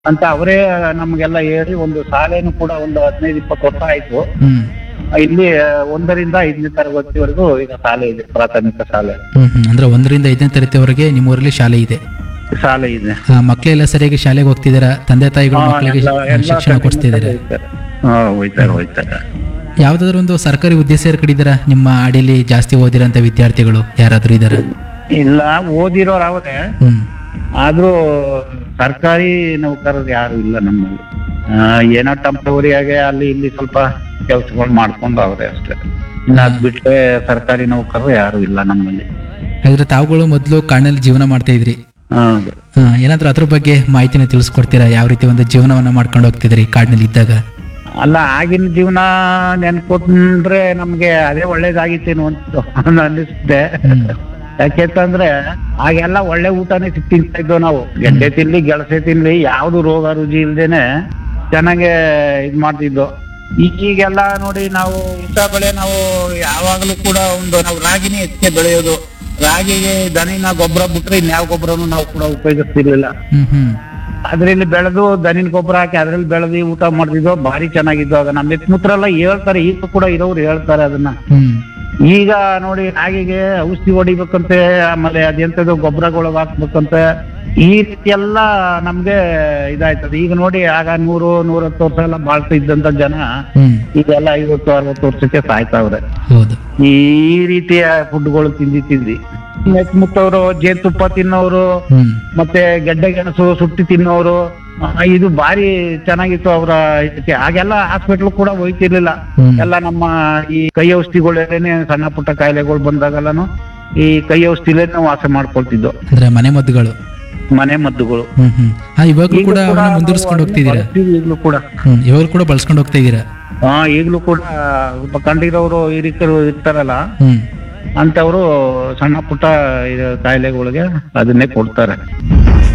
ಅಂತ ಅವರೇ ನಮ್ಗೆಲ್ಲ ಹೇಳಿ ಒಂದು ಶಾಲೆನೂ ಕೂಡ ಒಂದು 15-20 ವರ್ಷ ಆಯ್ತು. ಹ್ಮ್ ಇಲ್ಲಿ 1ರಿಂದ 5ನೇ ತರಗತಿವರೆಗೂ ಈಗ ಶಾಲೆ ಇದೆ, ಪ್ರಾಥಮಿಕ ಶಾಲೆ. ಅಂದ್ರೆ 1ರಿಂದ 5ನೇ ತರಗತಿವರೆಗೆ ನಿಮ್ಮೂರಲ್ಲಿ ಶಾಲೆ ಇದೆ. ಶಾಲೆ ಇದೆ. ಮಕ್ಕಳೆಲ್ಲ ಸರಿಯಾಗಿ ಶಾಲೆಗೆ ಹೋಗ್ತಿದಾರ? ತಂದೆ ತಾಯಿಗಳು ಮಕ್ಕಳಿಗೆ ಶಿಕ್ಷಣ ಕೊಡ್ತಿದ್ದಾರೆ? ಹೋಯ್ತಾರೆ. ಯಾವ್ದಾದ್ರು ಒಂದು ಸರ್ಕಾರಿ ಹುದ್ದೆ ಸೇರ್ಕಡಿದಾರ ನಿಮ್ಮ ಅಡಿಲಿ ಜಾಸ್ತಿ ಓದಿರೋಂಥ ವಿದ್ಯಾರ್ಥಿಗಳು ಯಾರಾದ್ರೂ ಇದಾರ? ಇಲ್ಲ, ಓದಿರೋರು ಅವರೇ, ಆದ್ರೂ ಸರ್ಕಾರಿ ನೌಕರರು ಯಾರು ಇಲ್ಲ ನಮ್ಮಲ್ಲಿ. ಏನೋ ಟೆಂಪರವರಿಯಾಗಿ ಅಲ್ಲಿ ಇಲ್ಲಿ ಸ್ವಲ್ಪ ಕೆಲಸಗಳು ಮಾಡ್ಕೊಂಡು ಅವ್ರೆ ಅಷ್ಟೇ. ಇನ್ನು ಅದ್ ಬಿಟ್ರೆ ಸರ್ಕಾರಿ ನೌಕರರು ಯಾರು ಇಲ್ಲ ನಮ್ಮಲ್ಲಿ. ಹಾಗಾದ್ರೆ ತಾವುಗಳು ಮೊದಲು ಕಾಡಿನಲ್ಲಿ ಜೀವನ ಮಾಡ್ತಾ ಇದ್ರಿ. ಹೌದು. ಏನಾದ್ರೂ ಅದ್ರ ಬಗ್ಗೆ ಮಾಹಿತಿನ ತಿಳಿಸ್ಕೊಡ್ತೀರಾ? ಯಾವ ರೀತಿ ಒಂದು ಜೀವನವನ್ನ ಮಾಡ್ಕೊಂಡು ಹೋಗ್ತಿದ್ರಿ ಕಾಡಿನಲ್ಲಿ ಇದ್ದಾಗ? ಅಲ್ಲ, ಆಗಿನ ಜೀವನ ನೆನ್ಕೊಂಡ್ರೆ ನಮ್ಗೆ ಅದೇ ಒಳ್ಳೇದಾಗಿತ್ತೇನು ಅಂತ ಅನ್ನಿಸುತ್ತೆ. ಯಾಕೆಂತಂದ್ರೆ ಆಗೆಲ್ಲ ಒಳ್ಳೆ ಊಟನೇ ತಿಂತಾ ಇದ್ವು ನಾವು. ಗೆಡ್ಡೆ ತಿನ್ಲಿ ಗೆಣಸೆ ತಿನ್ಲಿ ಯಾವ್ದು ರೋಗ ರುಜಿ ಇಲ್ದೇನೆ ಚೆನ್ನಾಗೆ ಇದ್ ಮಾಡ್ತಿದ್ವು. ಈಗೆಲ್ಲ ನೋಡಿ, ನಾವು ಊಟ ಬೆಳೆ ನಾವು ಯಾವಾಗ್ಲೂ ಕೂಡ ನಾವು ರಾಗಿನೇ ಹೆಚ್ಚಿಗೆ ಬೆಳೆಯೋದು. ರಾಗಿಗೆ ದನಿನ ಗೊಬ್ಬರ ಬಿಟ್ರೆ ಇನ್ಯಾವ ಗೊಬ್ಬರನು ನಾವು ಕೂಡ ಉಪಯೋಗಿಸ್ತಿರ್ಲಿಲ್ಲ. ಅದ್ರಲ್ಲಿ ಬೆಳೆದು ದನಿನ ಗೊಬ್ಬರ ಹಾಕಿ ಅದ್ರಲ್ಲಿ ಬೆಳೆದು ಊಟ ಮಾಡ್ತಿದ್ವು, ಭಾರಿ ಚೆನ್ನಾಗಿದ್ವು. ಆಗ ನಮ್ಮ ಮಿತ್ರ ಎಲ್ಲ ಹೇಳ್ತಾರೆ, ಈಗ ಕೂಡ ಇರೋರು ಹೇಳ್ತಾರೆ ಅದನ್ನ. ಈಗ ನೋಡಿ, ರಾಗಿಗೆ ಔಷಧಿ ಹೊಡಿಬೇಕಂತೆ, ಆಮೇಲೆ ಅದೆಂತದ್ದು ಗೊಬ್ಬರಗಳು ಹಾಕ್ಬೇಕಂತೆ, ಈ ರೀತಿ ಎಲ್ಲ ನಮ್ಗೆ ಇದಾಯ್ತದೆ. ಈಗ ನೋಡಿ, ಆಗ 100-110 ವರ್ಷ ಎಲ್ಲ ಬಾಳ್ತಾ ಇದ್ದಂತ ಜನ ಈಗೆಲ್ಲ 50-60 ವರ್ಷಕ್ಕೆ ಸಾಯ್ತಾವ್ರೆ. ಈ ರೀತಿಯ ಫುಡ್ಗಳು ತಿಂದಿ ಮುತ್ತವರು, ಜೇನುತುಪ್ಪ ತಿನ್ನೋರು, ಮತ್ತೆ ಗೆಡ್ಡೆ ಗೆಣಸು ಸುಟ್ಟಿ ತಿನ್ನೋರು, ಇದು ಭಾರಿ ಚೆನ್ನಾಗಿತ್ತು ಅವರ ಇದಕ್ಕೆ. ಆಗೆಲ್ಲ ಹಾಸ್ಪಿಟ್ಲ್ ಕೂಡ ಹೋಯ್ತಿರ್ಲಿಲ್ಲ. ಎಲ್ಲ ನಮ್ಮ ಈ ಕೈ ಔಷಧಿಗಳೇನೆ ಸಣ್ಣ ಪುಟ್ಟ ಕಾಯಿಲೆಗಳು ಬಂದಾಗೆಲ್ಲಾನು ಈ ಕೈ ಔಷಧಿಲೇನೆ ವಾಸ ಮಾಡ್ಕೊಳ್ತಿದ್ದು. ಅಂದ್ರೆ ಮನೆ ಮದ್ದುಗಳು. ಇವಾಗಲೂ ಕೂಡ ಮುಂದುವರಿಸ್ಕೊಂಡು ಹೋಗ್ತಿದ್ದೀರಾ? ಇವಾಗಲೂ ಕೂಡ ಬಳಸ್ಕೊಂಡು ಹೋಗ್ತಾ ಇದ್ದೀರಾ? ಈಗಲೂ ಕೂಡ ಕಂಡಿರೋರು ಹಿರಿಕರು ಇರ್ತಾರಲ್ಲ, ಅಂತವ್ರು ಸಣ್ಣ ಪುಟ್ಟ ಕಾಯಿಲೆಗಳಿಗೆ ಅದನ್ನೇ ಕೊಡ್ತಾರೆ.